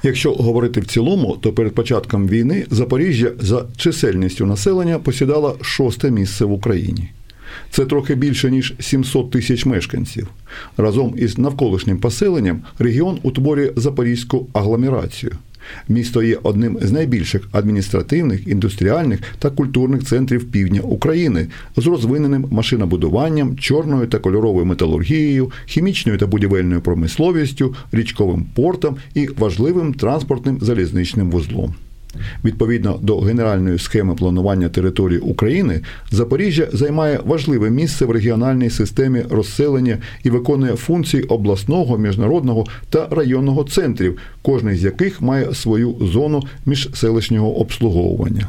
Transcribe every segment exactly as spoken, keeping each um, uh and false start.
Якщо говорити в цілому, то перед початком війни Запоріжжя за чисельністю населення посідало шосте місце в Україні. Це трохи більше, ніж сімсот тисяч мешканців. Разом із навколишнім поселенням регіон утворює Запорізьку агломерацію. Місто є одним з найбільших адміністративних, індустріальних та культурних центрів півдня України з розвиненим машинобудуванням, чорною та кольоровою металургією, хімічною та будівельною промисловістю, річковим портом і важливим транспортним залізничним вузлом. Відповідно до генеральної схеми планування території України, Запоріжжя займає важливе місце в регіональній системі розселення і виконує функції обласного, міжнародного та районного центрів, кожний з яких має свою зону міжселищного обслуговування.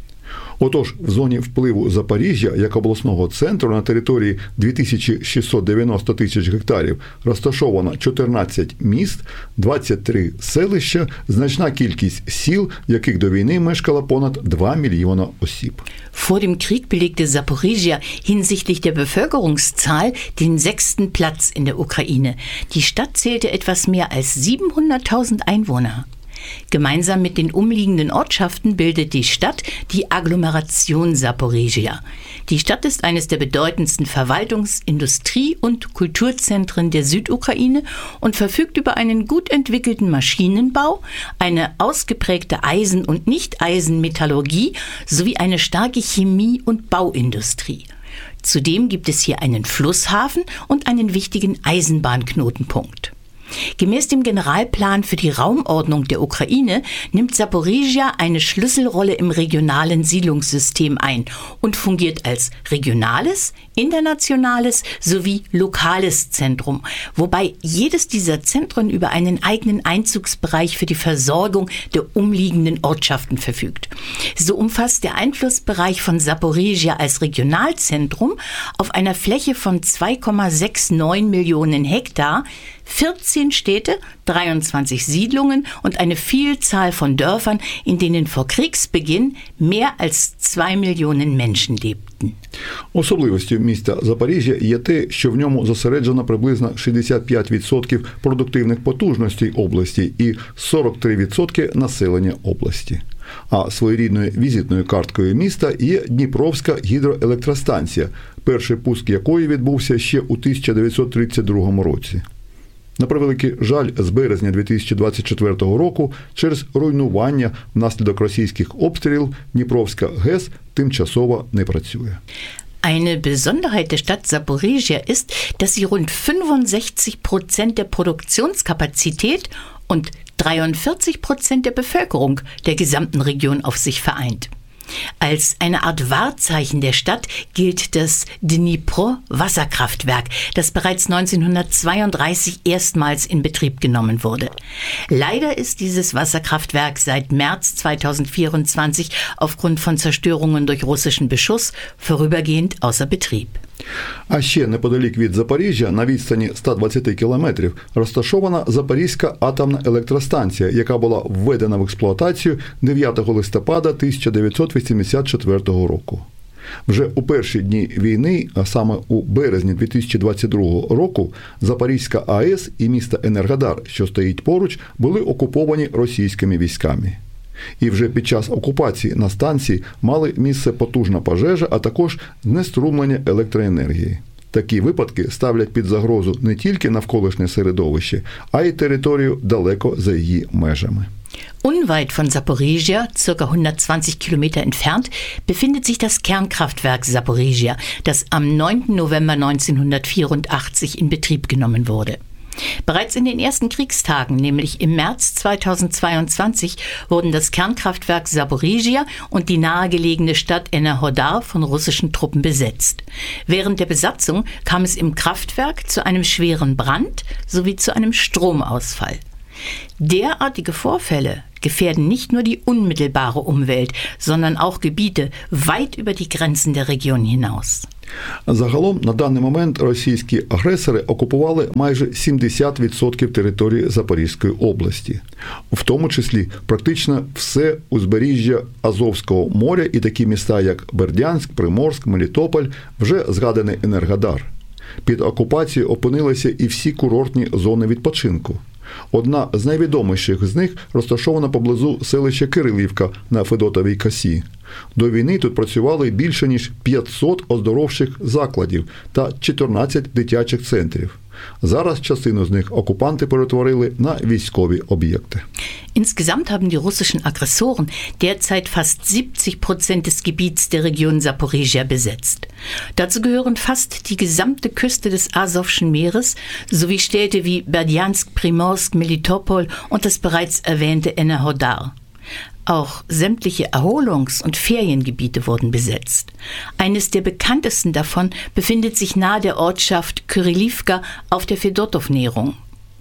Отож, в зоні впливу Запоріжжя, як обласного центру на території дві тисячі шістсот дев'яносто тисяч гектарів, розташовано чотирнадцять міст, двадцять три селища, значна кількість сіл, в яких до війни мешкало понад два мільйона осіб. Vor dem Krieg belegte Zaporizhzhia hinsichtlich der Bevölkerungszahl den sechsten Platz in der Ukraine. Die Stadt zählte etwas mehr als siebenhunderttausend Einwohner. Gemeinsam mit den umliegenden Ortschaften bildet die Stadt die Agglomeration Zaporizhzhia. Die Stadt ist eines der bedeutendsten Verwaltungs-, Industrie- und Kulturzentren der Südukraine und verfügt über einen gut entwickelten Maschinenbau, eine ausgeprägte Eisen- und Nicht-Eisen-Metallurgie sowie eine starke Chemie- und Bauindustrie. Zudem gibt es hier einen Flusshafen und einen wichtigen Eisenbahnknotenpunkt. Gemäß dem Generalplan für die Raumordnung der Ukraine nimmt Zaporizhzhia eine Schlüsselrolle im regionalen Siedlungssystem ein und fungiert als regionales, internationales sowie lokales Zentrum, wobei jedes dieser Zentren über einen eigenen Einzugsbereich für die Versorgung der umliegenden Ortschaften verfügt. So umfasst der Einflussbereich von Zaporizhzhia als Regionalzentrum auf einer Fläche von zwei Komma neunundsechzig Millionen Hektar vierzehn Städte, dreiundzwanzig Siedlungen und eine Vielzahl von Dörfern, in denen vor Kriegsbeginn mehr als zwei Millionen Menschen lebten. Особливостю міста Запоріжжя є те, що в ньому зосереджено приблизно шістдесят п'ять відсотків продуктивних потужностей області і сорок три відсотки населення області. А своєрідною візитною карткою міста є Дніпровська гідроелектростанція, перший пуск якої відбувся ще у тисяча дев'ятсот тридцять другому році. На превеликий жаль, з березня дві тисячі двадцять четвертого року через руйнування внаслідок російських обстрілів Дніпровська ГЕС тимчасово не працює. Eine Besonderheit der Stadt Zaporizhzhia ist, dass sie rund fünfundsechzig Prozent der Produktionskapazität und dreiundvierzig Prozent der Bevölkerung der gesamten Region auf sich vereint. Als eine Art Wahrzeichen der Stadt gilt das Dnipro-Wasserkraftwerk, das bereits neunzehnhundertzweiunddreißig erstmals in Betrieb genommen wurde. Leider ist dieses Wasserkraftwerk seit März zweitausendvierundzwanzig aufgrund von Zerstörungen durch russischen Beschuss vorübergehend außer Betrieb. А ще неподалік від Запоріжжя, на відстані ста двадцяти кілометрів, розташована Запорізька атомна електростанція, яка була введена в експлуатацію дев'ятого листопада тисяча дев'ятсот вісімдесят четвертого року. Вже у перші дні війни, а саме у березні дві тисячі двадцять другого року, Запорізька АЕС і місто Енергодар, що стоїть поруч, були окуповані російськими військами. І вже під час окупації на станції мали місце потужна пожежа, а також знеструмлення електроенергії. Такі випадки ставлять під загрозу не тільки навколишнє середовище, а й територію далеко за її межами. Unweit von Zaporizhzhia, ca. hundertzwanzig Kilometer entfernt, befindet sich das Kernkraftwerk Zaporizhzhia, das am neunten November neunzehnhundertvierundachtzig in Betrieb genommen wurde. Bereits in den ersten Kriegstagen, nämlich im März zweitausendzweiundzwanzig, wurden das Kernkraftwerk Zaporizhzhia und die nahegelegene Stadt Enerhodar von russischen Truppen besetzt. Während der Besatzung kam es im Kraftwerk zu einem schweren Brand sowie zu einem Stromausfall. Derartige Vorfälle gefährden nicht nur die unmittelbare Umwelt, sondern auch Gebiete weit über die Grenzen der Region hinaus. Загалом, на даний момент російські агресори окупували майже сімдесят відсотків території Запорізької області, в тому числі практично все узбережжя Азовського моря і такі міста, як Бердянськ, Приморськ, Мелітополь, вже згаданий Енергодар. Під окупацією опинилися і всі курортні зони відпочинку. Одна з найвідоміших з них розташована поблизу селища Кирилівка на Федотовій косі. До війни тут працювали більше ніж п'ятсот оздоровчих закладів та чотирнадцять дитячих центрів. Зараз частину з них окупанти перетворили на військові об'єкти. Insgesamt haben die russischen Aggressoren derzeit fast siebzig Prozent des Gebiets der Region Saporizhia besetzt. Dazu gehören fast die gesamte Küste des Asowschen Meeres sowie Städte wie Berdjansk, Primorsk, Melitopol und das bereits erwähnte Enerhodar. Auch sämtliche Erholungs- und Feriengebiete wurden besetzt. Eines der bekanntesten davon befindet sich nahe der Ortschaft Kyrillivka auf der Fedotow-Näherung.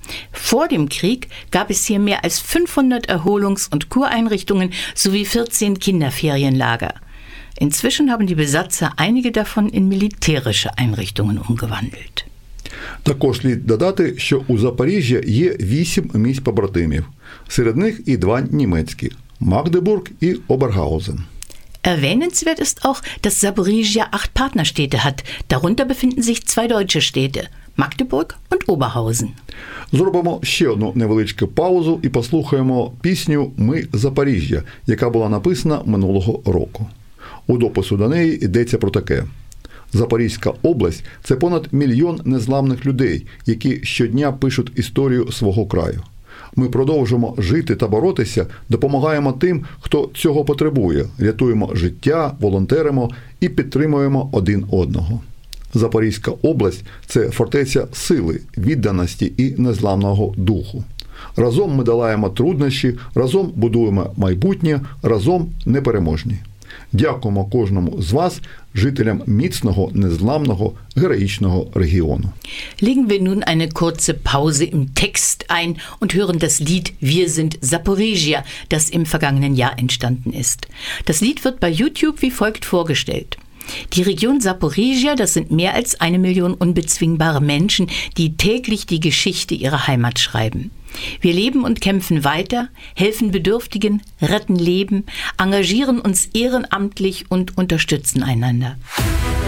Vor dem Krieg gab es hier mehr als fünfhundert Erholungs- und Kureinrichtungen sowie vierzehn Kinderferienlager. Inzwischen haben die Besatzer einige davon in militärische Einrichtungen umgewandelt. Також слід додати, що у Запоріжжя є вісім місць побратимів. Серед них і два німецькі – Магдебург і Обергаузен. Erwähnenswert ist auch, dass Saporizhia acht Partnerstädte hat. Darunter befinden sich zwei deutsche Städte, Magdeburg und Oberhausen. Зробимо ще одну невеличку паузу і послухаємо пісню «Ми Запоріжжя», яка була написана минулого року. У допису до неї йдеться про таке. Запорізька область – це понад мільйон незламних людей, які щодня пишуть історію свого краю. Ми продовжуємо жити та боротися, допомагаємо тим, хто цього потребує, рятуємо життя, волонтеримо і підтримуємо один одного. Запорізька область – це фортеця сили, відданості і незламного духу. Разом ми долаємо труднощі, разом будуємо майбутнє, разом непереможні. Дякуємо кожному з вас, жителям міцного, незламного, героїчного регіону. Legen wir nun eine kurze Pause im Text ein und hören das Lied Wir sind Saporizhia, das im vergangenen Jahr entstanden ist. Das Lied wird bei YouTube wie folgt vorgestellt. Die Region Saporizhia, das sind mehr als eine Million unbezwingbare Menschen, die täglich die Geschichte ihrer Heimat schreiben. Wir leben und kämpfen weiter, helfen Bedürftigen, retten Leben, engagieren uns ehrenamtlich und unterstützen einander.